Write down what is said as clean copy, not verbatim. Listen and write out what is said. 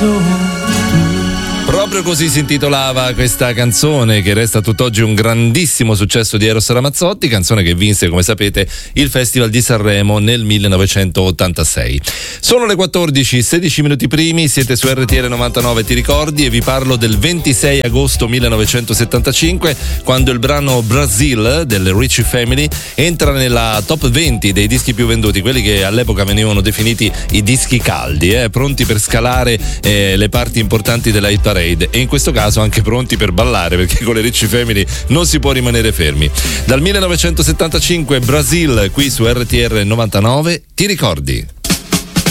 Proprio così si intitolava questa canzone, che resta tutt'oggi un grandissimo successo di Eros Ramazzotti, canzone che vinse, come sapete, il Festival di Sanremo nel 1986. Sono le 14, 16 minuti primi, siete su RTL 99, ti ricordi, e vi parlo del 26 agosto 1975, quando il brano Brazil del Richie Family entra nella top 20 dei dischi più venduti, quelli che all'epoca venivano definiti i dischi caldi, pronti per scalare le parti importanti della hit parade, e in questo caso anche pronti per ballare, perché con le Richie Family non si può rimanere fermi. Dal 1975 Brazil qui su RTR 99, ti ricordi?